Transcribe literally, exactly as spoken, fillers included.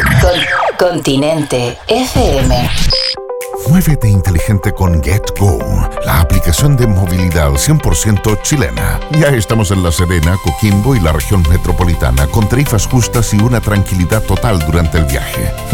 Con- Continente F M. Muévete inteligente con GetGo, la aplicación de movilidad cien por ciento chilena. Ya estamos en La Serena, Coquimbo y la región metropolitana con tarifas justas y una tranquilidad total durante el viaje.